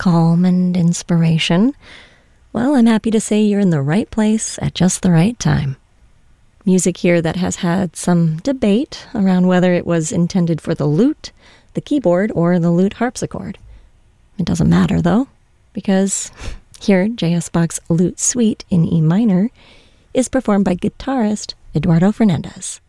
calm and inspiration, well, I'm happy to say you're in the right place at just the right time. Music here that has had some debate around whether it was intended for the lute, the keyboard, or the lute harpsichord. It doesn't matter, though, because here, J.S. Bach's Lute Suite in E minor is performed by guitarist Eduardo Fernandez.